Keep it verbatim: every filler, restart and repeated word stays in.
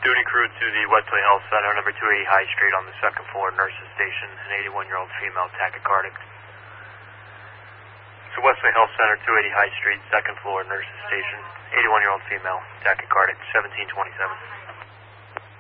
Duty crew to the Westlake Health Center, number two eighty High Street on the second floor, nurses station, an eighty-one-year-old female tachycardic. So Westlake Health Center, two eighty High Street, second floor, nurses station, eighty-one-year-old female tachycardic, seventeen twenty-seven.